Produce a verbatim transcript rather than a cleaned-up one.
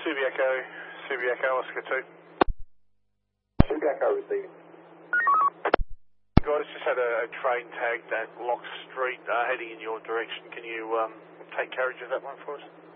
Subiaco, Subiaco, Oscar two. Subiaco receiving. Guys, just had a, a train tagged at Lock Street uh, heading in your direction. Can you um, take carriage of that one for us?